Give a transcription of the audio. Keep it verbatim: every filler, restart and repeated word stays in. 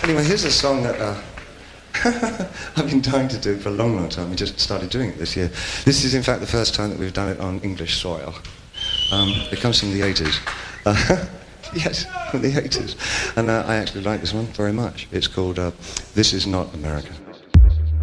Anyway, here's a song that uh, I've been dying to do for a long, long time. We just started doing it this year. This is, in fact, the first time that we've done it on English soil. Um, it comes from the eighties. Uh, yes, from the eighties. And uh, I actually like this one very much. It's called uh, This Is Not America.